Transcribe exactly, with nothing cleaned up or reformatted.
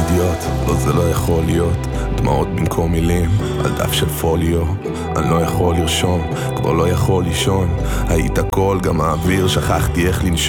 אידיוט, לא זה לא יכול להיות. דמעות במקום מילים, על דף של פוליו. אני לא יכול לרשום, כבר לא יכול לישון. היית קול, גם האוויר, שכחתי איך לנשום.